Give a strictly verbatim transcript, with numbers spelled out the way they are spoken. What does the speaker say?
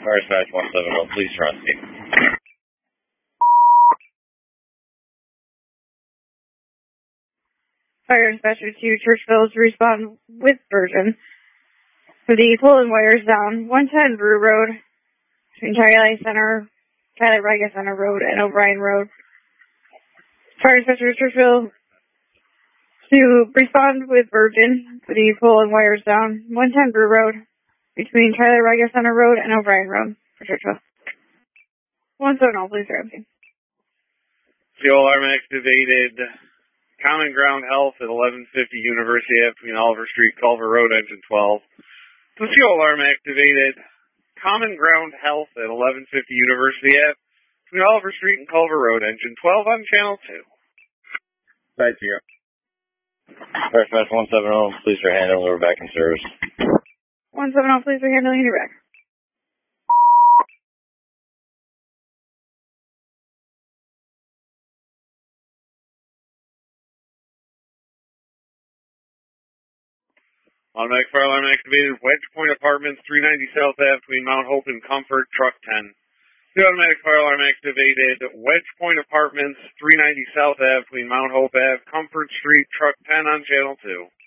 Fire dispatch one seven zero, please rescue. Fire dispatcher two Churchville to respond with Virgin for the pole and wires down one ten Brew Road between Charlie Center, Tyler Riga Center Road and O'Brien Road. Fire dispatcher Churchville to respond with Virgin for the pole and wires down one ten Brew Road between Tyler Riga Center Road and O'Brien Road for Churchville. one seven zero, please grab me. Fuel alarm activated. Common Ground Health at eleven fifty University Ave between Oliver Street, Culver Road, engine twelve. The fuel alarm activated. Common Ground Health at eleven fifty University Ave between Oliver Street and Culver Road, engine twelve on channel two. Side zero. Fire dispatch one seven zero, please for handling, we're back in service. one seven zero, please for handling, you're back. Automatic fire alarm activated. Wedge Point Apartments, three ninety South Ave between Mount Hope and Comfort, truck ten. The automatic fire alarm activated. Wedge Point Apartments, three ninety South Ave between Mount Hope Ave, Comfort Street, truck ten on channel two.